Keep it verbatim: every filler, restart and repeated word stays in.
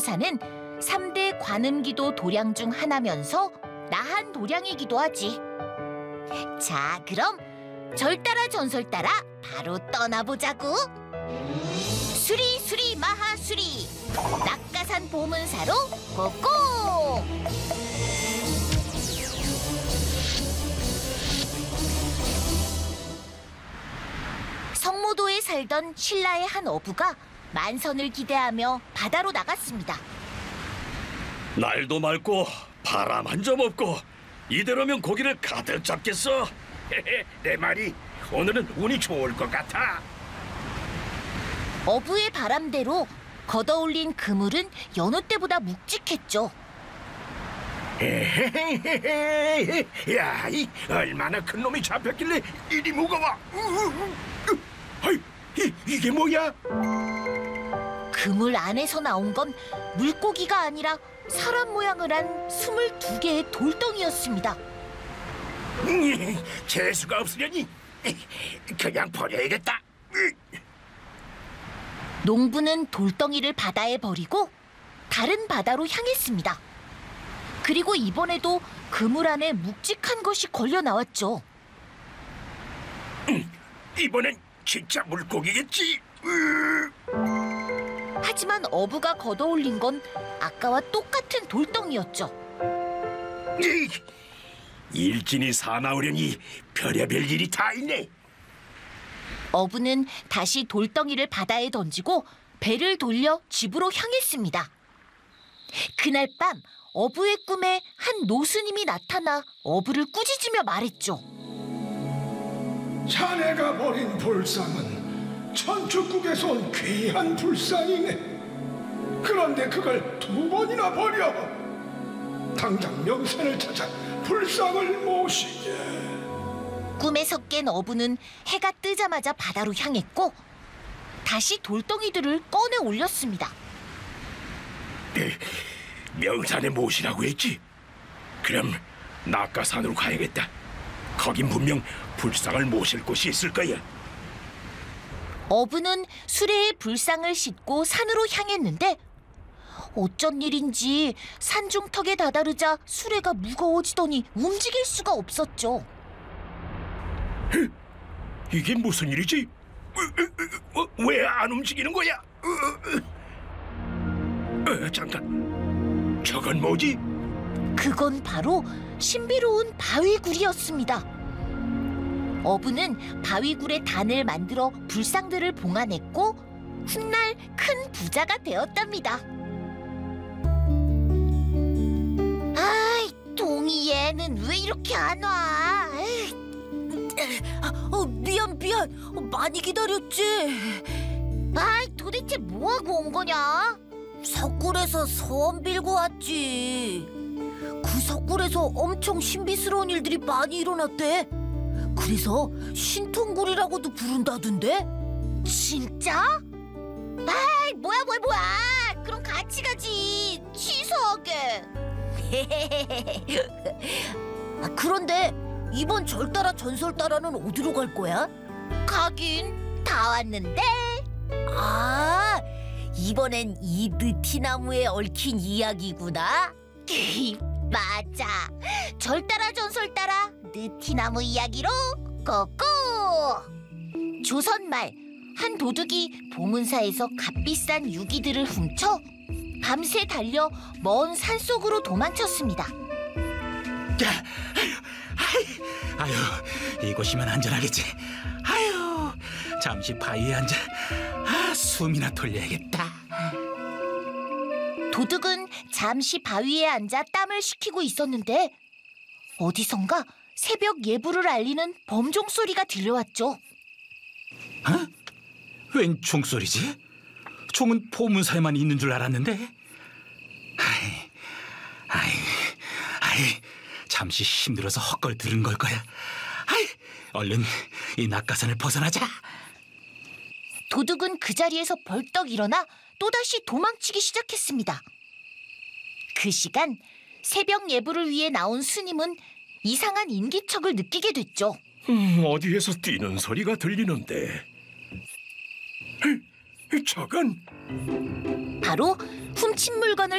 보문사는 삼 대 관음기도 도량 중 하나면서 나한 도량이기도 하지. 자, 그럼 절 따라 전설 따라 바로 떠나보자고. 수리 수리 마하수리, 낙가산 보문사로 고고! 성모도에 살던 신라의 한 어부가 만선을 기대하며 바다로 나갔습니다. 날도 맑고 바람 한 점 없고 이대로면 고기를 가득 잡겠어. 내 말이 오늘은 운이 좋을 것 같아. 어부의 바람대로 걷어올린 그물은 여느 때보다 묵직했죠. 야, 이 얼마나 큰 놈이 잡혔길래 이리 무거워. 아이, 이, 이게 뭐야? 그물 안에서 나온 건 물고기가 아니라 사람 모양을 한 스물두 개의 돌덩이였습니다. 음, 재수가 없으려니 그냥 버려야겠다. 농부는 돌덩이를 바다에 버리고 다른 바다로 향했습니다. 그리고 이번에도 그물 안에 묵직한 것이 걸려 나왔죠. 음, 이번엔 진짜 물고기겠지. 하지만 어부가 걷어올린 건 아까와 똑같은 돌덩이였죠. 일진이 사나우려니 별의별 일이 다 있네. 어부는 다시 돌덩이를 바다에 던지고 배를 돌려 집으로 향했습니다. 그날 밤 어부의 꿈에 한 노스님이 나타나 어부를 꾸짖으며 말했죠. 자네가 버린 불상은 천축국에서 온 귀한 불상이네. 그런데 그걸 두 번이나 버려. 당장 명산을 찾아 불상을 모시게. 꿈에서 깬 어부는 해가 뜨자마자 바다로 향했고 다시 돌덩이들을 꺼내 올렸습니다. 명산에 모시라고 했지? 그럼 낙가산으로 가야겠다. 거긴 분명 불상을 모실 곳이 있을 거야. 어부는 수레에 불상을 싣고 산으로 향했는데 어쩐 일인지 산중턱에 다다르자 수레가 무거워지더니 움직일 수가 없었죠. 이게 무슨 일이지? 왜 안 움직이는 거야? 어, 잠깐, 저건 뭐지? 그건 바로 신비로운 바위굴이었습니다. 어부는 바위굴의 단을 만들어 불상들을 봉안했고 훗날 큰 부자가 되었답니다. 아이, 동이 얘는 왜 이렇게 안 와? 어, 미안 미안, 많이 기다렸지. 아이, 도대체 뭐하고 온 거냐? 석굴에서 소원 빌고 왔지. 그 석굴에서 엄청 신비스러운 일들이 많이 일어났대. 그래서 신통굴이라고도 부른다던데? 진짜? 아이, 뭐야 뭐야 뭐야. 그럼 같이 가지. 취소하게. 아, 그런데 이번 절 따라 전설 따라는 어디로 갈 거야? 가긴 다 왔는데. 아, 이번엔 이 느티나무에 얽힌 이야기구나. 맞아. 절 따라 전설 따라 느티나무 이야기로 고고. 조선 말 한 도둑이 보문사에서 값비싼 유기들을 훔쳐 밤새 달려 먼 산속으로 도망쳤습니다. 야, 아유, 아유, 아유, 이곳이면 안전하겠지. 아유, 잠시 바위에 앉아 아, 숨이나 돌려야겠다. 도둑은 잠시 바위에 앉아 땀을 식히고 있었는데 어디선가 새벽 예불을 알리는 범종 소리가 들려왔죠. 어? 웬 총소리지? 총은 포문사에만 있는 줄 알았는데. 아이, 아이, 아이, 잠시 힘들어서 헛걸 들은 걸 거야. 아이, 얼른 이 낙가산을 벗어나자. 도둑은 그 자리에서 벌떡 일어나 또다시 도망치기 시작했습니다. 그 시간 새벽 예불을 위해 나온 스님은 이상한 인기척을 느끼게 됐죠. 음, 어디에서 뛰는 소리가 들리는데. 저건 바로 훔친 물건을